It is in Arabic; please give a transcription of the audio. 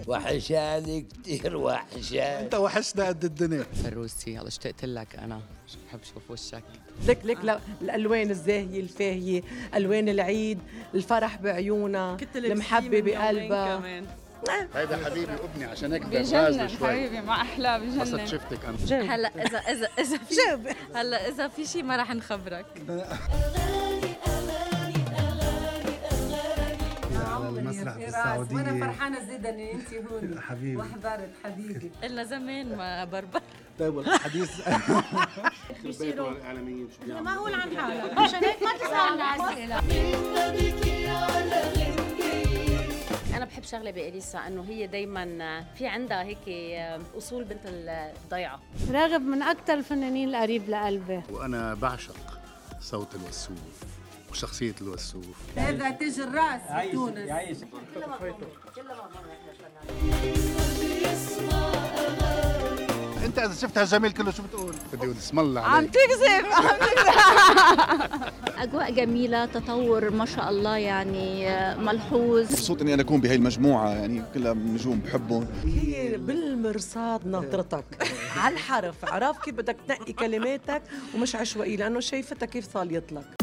وحشاني كتير وحشاني. انت وحشنا قد الدنيا. فروسي يلا اشتقت لك انا، بحب اشوف وشك. لك الالوان الزاهيه الفاهيه، الوان العيد، الفرح بعيونها، المحبه بقلبها. هيدا حبيبي ابني عشان هيك بجنن حبيبي مع احلى بجنن. قصد شفتك انا. هلا اذا في هلا اذا في شيء ما راح نخبرك. المسرح بالسعودية وانا فرحانه زيدا ان انت هون حبيبي وحضرت حبيبي. قلنا زمان ما بربر. طيب والحديث معقول عن حالك عشان هيك ما تسألنا أسئلة. أنا بحب شغلة بإليسا إنه هي دايماً في عندها هيك أصول بنت الضيعة. راغب من أكثر الفنانين القريب لقلبي. وانا بعشق صوت الوسوف وشخصية الوسوف. هذا تاج الراس في تونس. انت اذا شفتها جميل كله شو بتقول؟ بدي اقول اسم الله عم عليك. تكذب أجواء جميلة، تطور ما شاء الله يعني ملحوظ. مبسوط اني انا اكون بهي المجموعه، يعني كلها نجوم بحبهم. هي بالمرصاد ناطرتك على الحرف، عرف كيف بدك تنقي كلماتك ومش عشوائي، لانه شايفتها كيف صاليت لك.